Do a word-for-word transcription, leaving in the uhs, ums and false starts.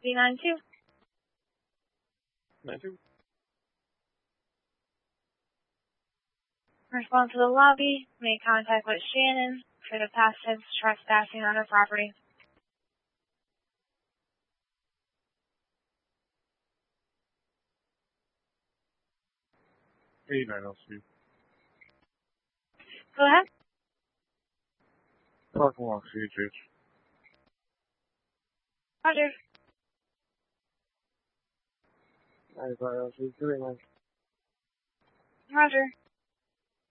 B nine two. nine two. Respond to the lobby. Make contact with Shannon for the past tense trespassing on her property. eighty-nine L C. Go ahead. Parking lot C H H. Roger. ninety-five L C. two eighty-nine. Roger.